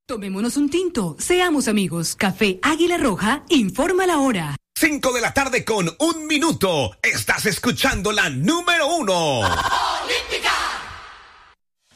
Tomémonos un tinto, seamos amigos. Café Águila Roja, informa la hora. 5 de la tarde con 1 minuto. Estás escuchando la número 1.